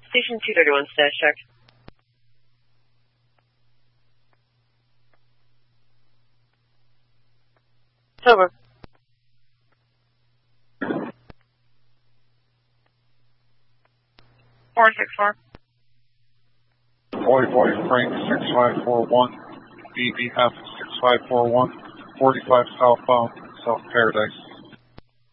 Station 231 status check. Over. 464. 44 Frank 6541, BB F 6541, 45 southbound, South Paradise.